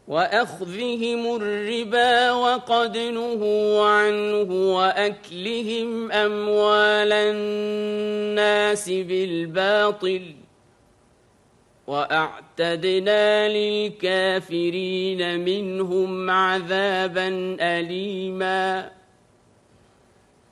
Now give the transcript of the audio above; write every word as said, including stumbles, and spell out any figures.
وأخذهم الربا وقد نهوا عنه وأكلهم أموال الناس بالباطل وأعتدنا للكافرين منهم عذابا أليما